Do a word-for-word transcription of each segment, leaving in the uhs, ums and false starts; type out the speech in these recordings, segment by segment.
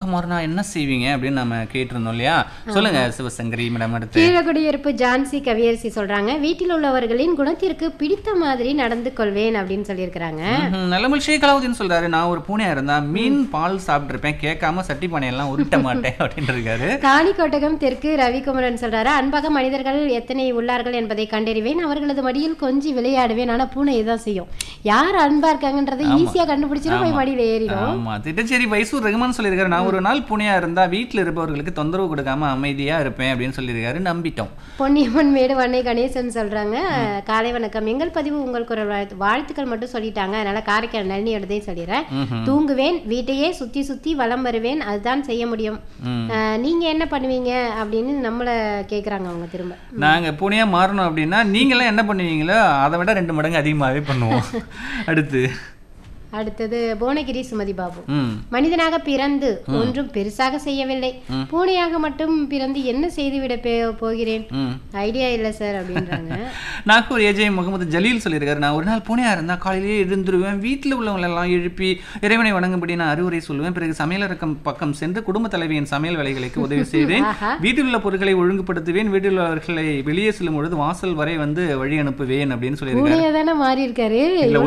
மாறினா என்ன செய்வீங்க அப்படின்னு நம்ம கேட்டிருந்தோம் இல்லையா? சொல்லுங்க சிவசங்கரி மேடம். அடுத்து கீழக்குடியிருப்பு ஜான்சி கவியரசி சொல்றாங்க, வீட்டில் உள்ளவர்களின் குணத்திற்கு பிடித்த மாதிரி நடந்து கொள்வேன் அப்படின்னு சொல்லியிருக்கிறாங்க. நல்லமல் ஷேக் அலாவுதீன் சொல்றாரு, நான் ஒரு பூனையா இருந்தா மீன் பால் சாப்பிட்டுருப்பேன், கேட்காம சட்டி பானையெல்லாம் உருட்ட மாட்டேன் அப்படின்னு இருக்காரு. காணிக்கோட்டகம் தெற்கு ரவிக்குமரன் சொல்றாரு, அன்பாக மனிதர்கள் எத்தனை உள்ளார்கள் என்பதை கண்டறிவேன், அவர்களது மடியில் கொஞ்சி விளையாடுவேன். ஆனா பூனை இதான் செய்யும், யார் அன்பா இருக்காங்கன்றதை ஈஸியா கண்டுபிடிச்சிடும், போய் மடியில ஏறிடும். ஆமா, திட்டச்சேரி வைசூர் ரகுமான் சொல்லியிருக்காரு, நான் ஒரு நாள் புனியா இருந்தா வீட்டில் இருப்பவர்களுக்கு தொந்தரவு கொடுக்காம அமைதியா இருப்பேன் அப்படின்னு சொல்லியிருக்காரு. நம்பிட்டோம். பொன்னியம்மன் மேடு வண்ணை கணேசன் சொல்றாங்க, காலை வணக்கம், எங்கள் பதிவு உங்கள் குரல் வாழ்த்து வாழ்த்துக்கள் மட்டும் சொல்லிட்டாங்க, அதனால காரைக்கால் நளினியோடதே சொல்லிடுறேன். தூங்குவேன், வீட்டையே சுத்தி சுத்தி வலம் வருவேன், அதுதான் செய்ய முடியும். நீங்க என்ன பண்ணுவீங்க அப்படின்னு நம்மள கேக்குறாங்க அவங்க. திரும்ப நாங்க புனியா மாறணும் அப்படின்னா நீங்க எல்லாம் என்ன பண்ணுவீங்களோ அதை விட ரெண்டு மடங்கு அதிகமாகவே பண்ணுவோம். அடுத்து அடுத்தது புவனகிரி சுமதி பாபு, மனிதனாக பிறந்து ஒன்றும் பெருசாக செய்யவில்லை, பூனையாக மட்டும் பிறந்து என்ன செய்துவிட போகிறேன், ஐடியா இல்லை சார் அப்படின்றாங்க. நாகூர் ஏஜே முகமது ஜலீல் சொல்லியிருக்காரு, நான் ஒரு நாள் பூனையா இருந்தா காலையிலேயே எழுந்துருவேன், வீட்டில் உள்ளவங்களெல்லாம் எழுப்பி இறைவனை வணங்கும்படி நான் அறிவுரை சொல்லுவேன், பிறகு சமையலறைக்கம் பக்கம் சென்று குடும்ப தலைவியின் சமையல் வேலைகளுக்கு உதவி செய்வேன், வீட்டில் உள்ள பொருட்களை ஒழுங்குபடுத்துவேன், வீட்டில் உள்ளவர்களை வெளியே செல்லும் பொழுது வாசல் வரை வந்து வழி அனுப்புவேன் அப்படின்னு சொல்லியிருக்காரு. மாறி இருக்காரு,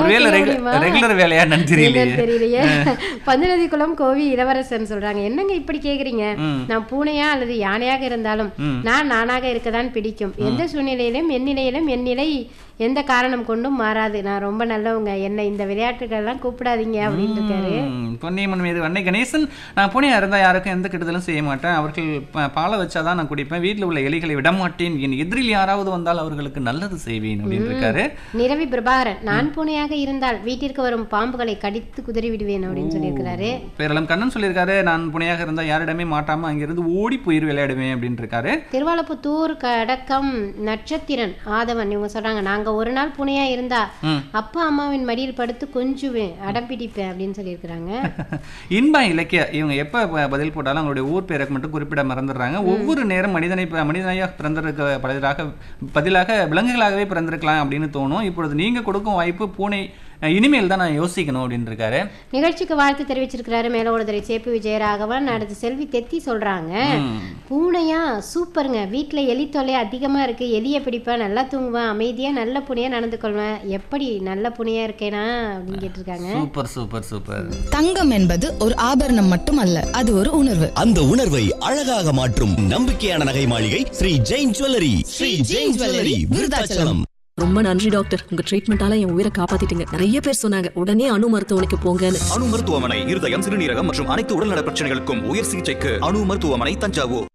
ரெகுலர் வேலையா தெரியலையே. பஞ்சநதி குளம் கோவி இளவரசன் சொல்றாங்க, என்னங்க இப்படி கேக்குறீங்க, நான் பூனையா அல்லது யானையாக இருந்தாலும் நான் நானாக இருக்கதான் பிடிக்கும், எந்த சூழ்நிலையிலும் என் நிலையிலும் என் நிலை எந்த காரணம் கொண்டும் மாறாது, நான் ரொம்ப நல்லவங்க, என்ன இந்த விளையாட்டுகள் எல்லாம் கூப்பிடாதீங்க அப்படின்னு இருக்காரு. பொன்னியம்மன் மீது வண்ணை கணேசன், நான் பூனையா இருந்தா யாருக்கும் எந்த கெடுதலும் செய்ய மாட்டேன், அவர்கள் பாலை வச்சாதான் நான் குடிப்பேன், வீட்டில் உள்ள எலிகளை விடமாட்டேன், என் எதிரில் யாராவது வந்தால் அவர்களுக்கு நல்லது செய்வேன் அப்படின்னு இருக்காரு. நிரவி பிரபாகரன், நான் பூனையாக இருந்தால் வீட்டிற்கு வரும் பாம்புகளை கடித்து குதறி விடுவேன் அப்படின்னு சொல்லியிருக்காரு. பேரளம் கண்ணன் சொல்லியிருக்காரு, நான் புனையாக இருந்தா யாரிடமே மாட்டாம அங்கிருந்து ஓடி போயிரு விளையாடுவேன் அப்படின்னு இருக்காரு. திருவாலப்புத்தூர் கடக்கம் நட்சத்திரன் ஆதவன் இவங்க சொல்றாங்க, நாங்க ஒரு நாள் புனையா இருந்தா அப்பா அம்மாவின் மடியில் படுத்து கொஞ்சுவேன், அடம் பிடிப்பேன் அப்படின்னு சொல்லியிருக்காங்க. இன்பா இலக்கிய இவங்க எப்ப பதில் போட்டாலும் அவங்களுடைய ஊர் பேருக்கு மட்டும் குறிப்பிட மறந்துடுறாங்க. ஒவ்வொரு நேரம் மனிதனை மனிதனையாக பிறந்திருக்க பதிலாக பதிலாக விலங்குகளாகவே பிறந்திருக்கலாம் அப்படின்னு தோணும். இப்பொழுது நீங்க கொடுக்கும் வாய்ப்பு பூனை இனிமேல் தான் நான் யோசிக்கணும் அப்படின்னு இருக்காரு. நிகழ்ச்சிக்கு வாழ்த்து தெரிவிச்சிருக்கிறாரு மேலோடுதுறை சேப்பு விஜயராகவன். அடுத்து செல்வி தெத்தி சொல்றாங்க, பூனையா சூப்பருங்க, வீட்டுல எலி தொல்லை அதிகமா இருக்கு, எலிய பிடிப்பேன், நல்லா தூங்குவேன், அமைதியா நல்ல புனையா நடந்து கொள்வேன், எப்படி நல்ல புனையா இருக்கேனா அப்படின்னு கேட்டிருக்காங்க. Super super super. தங்கம் என்பது ஒரு ஆபரணம் மட்டும் அல்ல, அது ஒரு உணர்வு. அந்த உணர்வை அழகாக மாற்றும் நம்பிக்கையான நகை மாளிகை ஸ்ரீ ஜெயின் ஜுவல்லரி. ஸ்ரீ ஜெயின் ஜுவல்லரி, விருதாச்சலம். ரொம்ப நன்றி டாக்டர், உங்க ட்ரீட்மெண்டால என் உயிரை காப்பாத்திட்டீங்க. நிறைய பேர் சொன்னாங்க உடனே அணு மருத்துவமனைக்கு போங்கன்னு. அணு மருத்துவமனை இருதயம், சிறுநீரகம் மற்றும் அனைத்து உடல்நல பிரச்சனைகளுக்கும் உயர் சிகிச்சைக்கு அணு மருத்துவமனை, தஞ்சாவூர்.